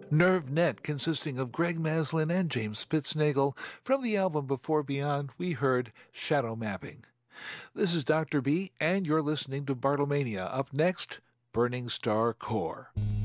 Nerve Net, consisting of Greg Maslin and James Spitznagel. From the album Before Beyond, we heard Shadow Mapping. This is Dr. B, and you're listening to Bartlemania. Up next, Burning Star Core.